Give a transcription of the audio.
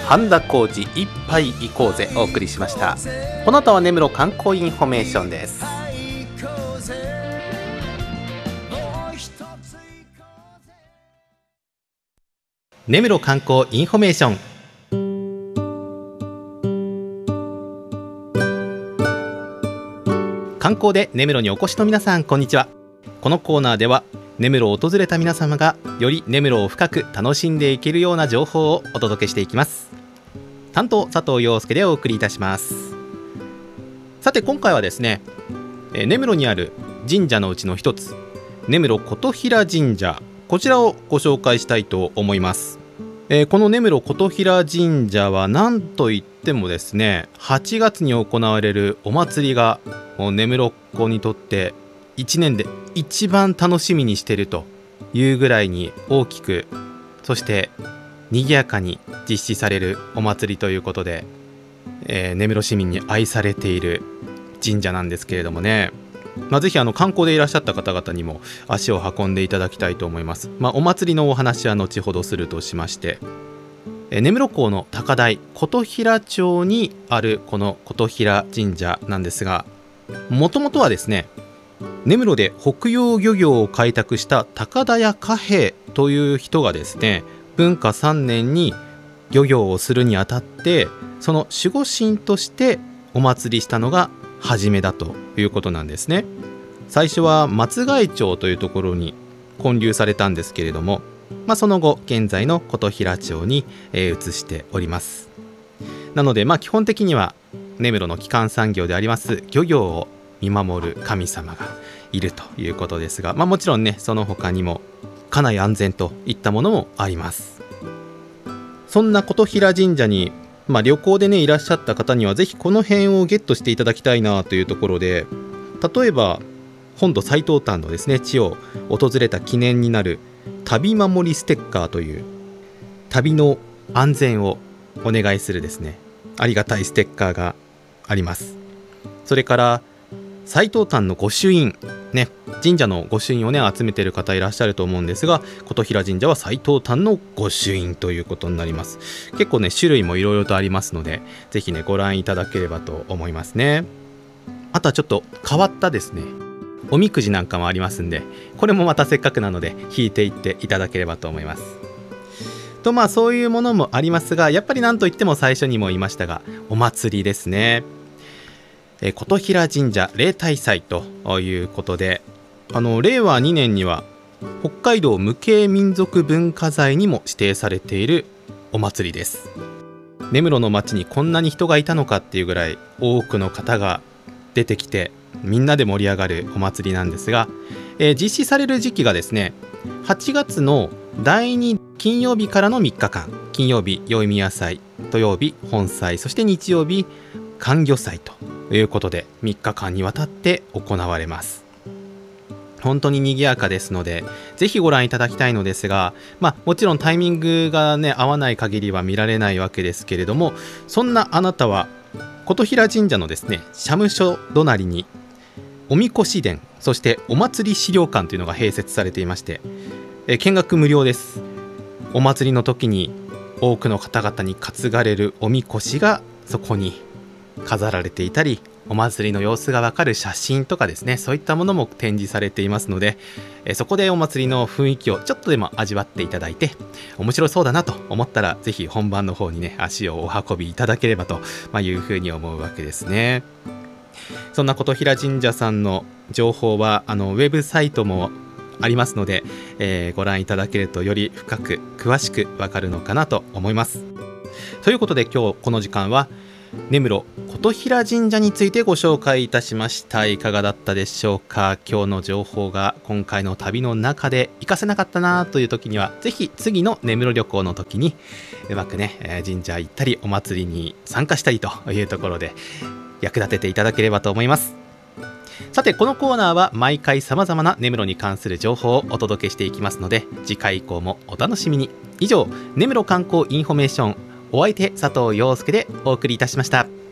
半田浩二一杯行こうぜお送りしました。この後は根室観光インフォメーションです。根室観光インフォメーション。観光で根室にお越しの皆さん、こんにちは。このコーナーでは根室を訪れた皆様がより根室を深く楽しんでいけるような情報をお届けしていきます。担当佐藤陽介でお送りいたします。さて今回はですね、根室にある神社のうちの一つ、根室琴平神社、こちらをご紹介したいと思います。この根室琴平神社は何といってもですね、8月に行われるお祭りがもう根室っ子にとって1年で一番楽しみにしているというぐらいに大きく、そして賑やかに実施されるお祭りということで、根室市民に愛されている神社なんですけれどもね、ぜひ観光でいらっしゃった方々にも足を運んでいただきたいと思います。お祭りのお話は後ほどするとしまして、根室港の高台琴平町にあるこの琴平神社なんですが、もともとはですね、根室で北洋漁業を開拓した高田屋貨幣という人がですね、文化3年に漁業をするにあたってその守護神としてお祭りしたのが初めだということなんですね。最初は松貝町というところに建立されたんですけれども、その後現在の琴平町に移しております。なので基本的には根室の基幹産業であります漁業を見守る神様がいるということですが、もちろんね、その他にも家内安全といったものもあります。そんな琴平神社に、旅行でねいらっしゃった方にはぜひこの辺をゲットしていただきたいなというところで、例えば本土最東端のですね地を訪れた記念になる旅守りステッカーという旅の安全をお願いするですね、ありがたいステッカーがあります。それから最東端の御朱印ね、神社の御朱印をね集めている方いらっしゃると思うんですが、琴平神社は最東端の御朱印ということになります。結構ね種類もいろいろとありますので、ぜひねご覧いただければと思いますね。あとはちょっと変わったですねおみくじなんかもありますんで、これもまたせっかくなので引いていっていただければと思います。とそういうものもありますが、やっぱりなんといっても最初にも言いましたが、お祭りですね。琴平神社例大祭ということで、令和2年には北海道無形民族文化財にも指定されているお祭りです。根室の町にこんなに人がいたのかっていうぐらい多くの方が出てきて、みんなで盛り上がるお祭りなんですが、実施される時期がですね、8月の第2金曜日からの3日間、金曜日宵宮祭、土曜日本祭、そして日曜日寒魚祭ということで3日間にわたって行われます。本当に賑やかですのでぜひご覧いただきたいのですが、もちろんタイミングがね合わない限りは見られないわけですけれども、そんなあなたは琴平神社のですね社務所隣におみこし殿、そしてお祭り資料館というのが併設されていまして、見学無料です。お祭りの時に多くの方々に担がれるおみこしがそこに飾られていたり、お祭りの様子がわかる写真とかですね、そういったものも展示されていますので、そこでお祭りの雰囲気をちょっとでも味わっていただいて、面白そうだなと思ったらぜひ本番の方にね足をお運びいただければというふうに思うわけですね。そんな琴平神社さんの情報はウェブサイトもありますので、ご覧いただけるとより深く詳しくわかるのかなと思います。ということで今日この時間は根室琴平神社についてご紹介いたしました。いかがだったでしょうか。今日の情報が今回の旅の中で活かせなかったなという時には、ぜひ次の根室旅行の時にうまくね神社行ったりお祭りに参加したりというところで役立てていただければと思います。さてこのコーナーは毎回さまざまな根室に関する情報をお届けしていきますので、次回以降もお楽しみに。以上、根室観光インフォメーション、お相手佐藤陽介でお送りいたしました。